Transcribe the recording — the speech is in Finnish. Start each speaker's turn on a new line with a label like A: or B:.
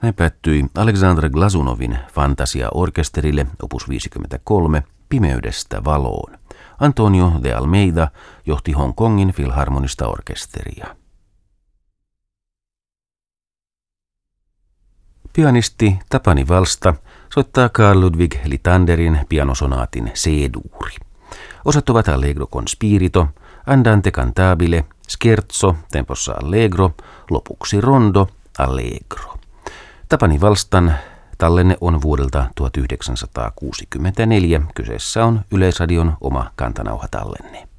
A: Ne päättyi Aleksandr Glazunovin Fantasia-orkesterille opus 53 Pimeydestä valoon. Antonio de Almeida johti Hongkongin filharmonista orkesteria. Pianisti Tapani Valsta soittaa Carl Ludwig Litanderin pianosonaatin C-duuri. Osat ovat Allegro con spirito, Andante cantabile, Scherzo, tempossa Allegro, lopuksi Rondo, Allegro. Tapani Valstan tallenne on vuodelta 1964. Kyseessä on Yleisradion oma kantanauhatallenne.